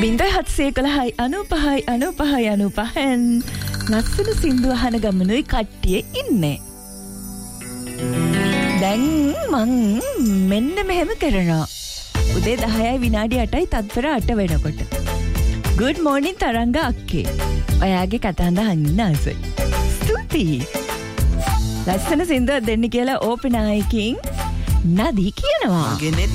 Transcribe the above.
0.71195 ලස්සන සින්දු අහන ගමනුයි කට්ටිය ඉන්නේ. දැන් මං මෙන්න මෙහෙම කරනවා. උදේ 10යි විනාඩි 8යි තත්පර 8 වෙනකොට. Good morning තරංග අක්කේ. ඔයාගේ කතාන්ද අහන්න ආසයි. ස්තුතියි. ලස්සන සින්දුවක් දෙන්න කියලා ඕපන් ආයකින් නදී කියනවා.